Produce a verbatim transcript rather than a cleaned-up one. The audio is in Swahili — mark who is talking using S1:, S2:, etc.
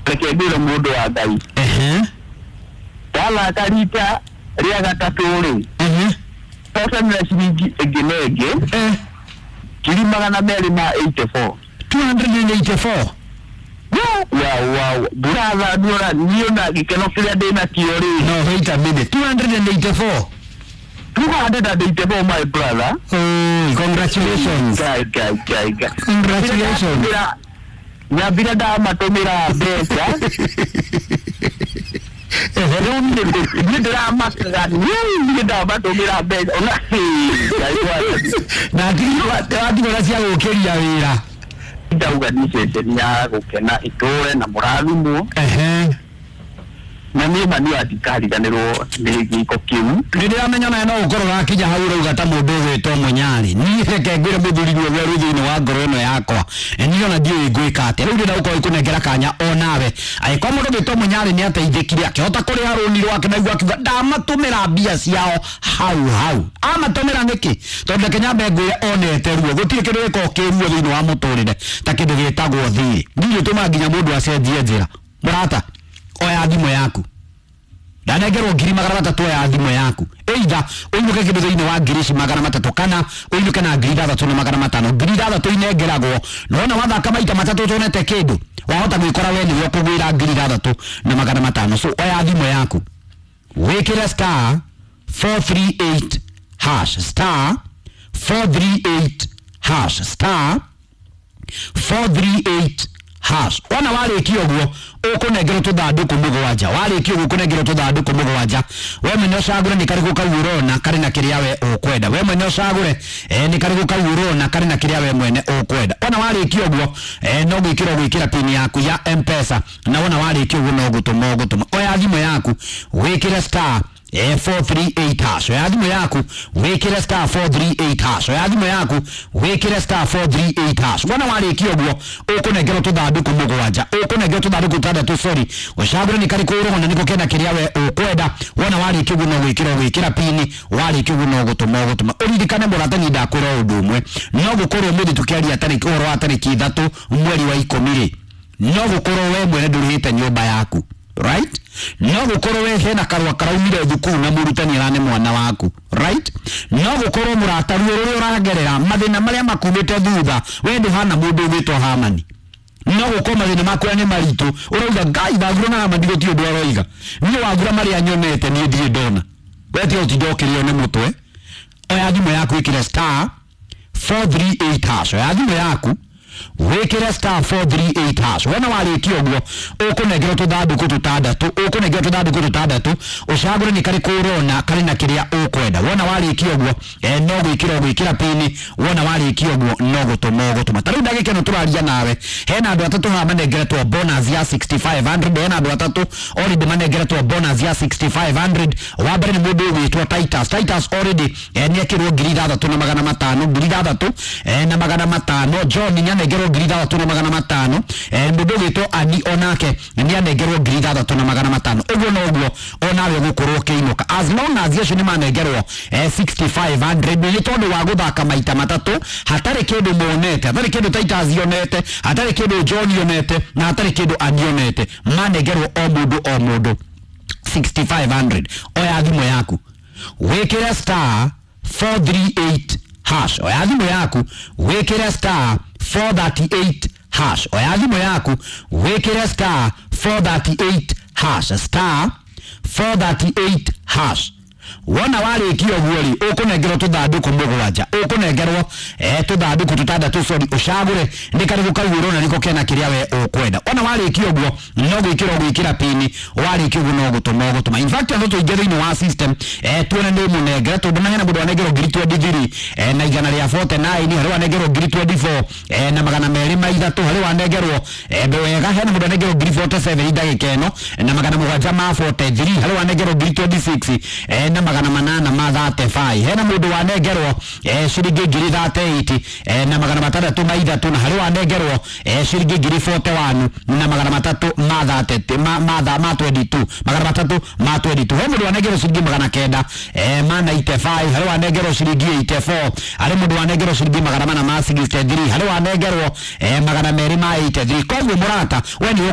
S1: reke ndire mundu wa Ngai
S2: ehe
S1: wala karita ria gatatu ri
S2: ehe
S1: sasa ni shilingi egenege
S2: eh
S1: kiri magana meri ma eighty-four
S2: two hundred eighty-four
S1: wow wow brother dora niona gikeno kile ndina kiori
S2: no wait a minute two hundred eighty-four
S1: two hundred eighty-four my brother
S2: oh congratulations
S1: guy guy guy guy
S2: congratulations
S1: na bila da matomira besa eh ni drama ka ni da matomira besa ona
S2: na ndiro wati waracia gukiria wira
S1: ndauga ni session ya gukena itore na murathimo
S2: ehe
S1: na ni mani atikari ganero ni giko kiu
S2: ndiramenya na no ukoro gakinya hau rauga ta mundu gwitwo munyari ni reke ngwire muthuri ni we ruthini wa ngoro ino yakwa ni ona ndio igwika ate riu ndira uko ikunengera kanya onawe aiko mundu gwitwo munyari ni ateithikire akihota kuri haruni rwake na igwa akiuga ndamatumira mbia ciao hau hau amatumira niki tondu Kenya ngwire onete ruo gutire kindu giko kiruo thini wa muturire ta kindu gitagwo thii ndio tuma nginya mundu acenjie njira murata oya thimo yaku ndanengerwo ngiri magana matatu ya thimo yaku either uinuke kindu thini wa ngiri magana matatu kana uinuke na ngiri ithathatu na magana matano ngiri ithathatu inengeragwo nona wathaka maita matatu tonete kindu wahota gwikora we niwe kugwira ngiri ithathatu na magana matano so oya thimo yaku wikire star four three eight hash star four three eight hash star four three eight hash wana wale kiogwo ukunegero tuthanduku mugwanja wale kiogwo ukunegero tuthanduku mugwanja we mwenye shagure ni karigo kawurona kari na kiria we ukwenda we mwenye shagure eh ni karigo kawurona kari na kiria we mwene ukwenda wana wale kiogwo eh no gwikira gwikira pin yaku ya M-Pesa na wana wale kiogwo no gutuma gutuma oya thimo yaku wikira star eh four three eight hash oya thimo yaku wikira star four three eight hash oya thimo yaku wikira star four three eight hash wana wale kiogwo ukunegero tuthanduku mugwanja ukunegero tuthanduku tandatu sorry ushagure ni kari kurona niko kena kiria we ukwenda wana wale kiogwo no gwikira gwikira pin wale kiogwo no gutuma gutuma uririkane muratani ndakura undu umwe no gukorwo muthi tukiaria tariki oro atariki ithatu mweri wa ikumi no gukorwo we mwene ndurihite nyumba yaku right no gukorwo we hena karwa karaumire thukuru na murutani rane mwana waku right no gukorwo murataru uri uragerera mathina maria makumite thutha we nduhana mundu gwitwo Hamani no gukorwo mathina makwa ni maritu urauga ngai thagura na Hamani gutio ndu aroiga ni wagura maria nyonete ni ndie ndona we ti utindokirio ni mutwe oya thimo yaku ikire star four three eight hash oya thimo yaku wikire star four three eight hash wana wale kiogwo ukunegero tuthanduku tutandatu ukunegero tuthanduku tutandatu ushagure ni kari kurona kari na kiria ukwenda wana wale kiogwo eh no gwikira gwikira pin wana wale kiogwo no gutuma gutuma taru ndagike no turaria nawe hena andu atatu ha manegeretwo bonus ya sixty-five hundred hena andu atatu already manegeretwo bonus ya sixty-five hundred wabere ni mundu witwa Titus Titus already eh ni akirwo ngiri ithathatu na magana matano ngiri ithathatu eh na magana matano John nyane ngero ngiri ithathatu na magana matano eh mundu gwitwo Ani onake ni anegerwo ngiri ithathatu na magana matano uguo no uguo onawe gukorwo kiinuka as long as yesu ni manegerwo eh sixty-five hundred ni tondu wa guthaka maita matatu hatari kindu monete hatari kindu Titus yonete hatari kindu John yonete na hatari kindu Ani yonete manegerwo o mundu o mundu sixty-five hundred oya thimo yaku wikira star four three eight hash oya thimo yaku wikira star four thirty-eight hash oya thimo yaku wikira star four thirty-eight hash star four thirty-eight hash wana wale kiogwo ri ukunengerwo tuthanduku mugwanja ukunengerwo eh tuthanduku tutandatu sorry ushagure ni karibu kawurona niko kena kiria we ukwenda wana wale kiogwo no gwikira gwikira pin wale kiogwo no gutuma gutuma in fact ando tuige thini wa system eh tuone ni munengera tondu na hena mundu wanengerwo ngiri twenty-three eh na igana ria forty-nine hari wanengerwo ngiri twenty-four eh na magana meri ma ithatu hari wanengerwo eh wega hena mundu wanengerwo ngiri forty-seven ndagika eno na magana mugwanja ma forty-three hari wanengerwo ngiri twenty-six eh na magana manana ma thirty-five hena mundu wanengerwo eh shiringi ngiri thirty-eight eh na magana matandatu ma ithatu na hari wanengerwo eh shiringi ngiri forty-one na magana matatu ma thirty ma ma ma twenty-two magana matatu ma twenty-two he mundu wanengerwo shiringi magana kenda eh ma ninety-five hari wanengerwo shiringi eighty-four hari mundu wanengerwo shiringi magana mana ma sixty-three hari wanengerwo eh magana meri ma eighty-three kwa murata we ni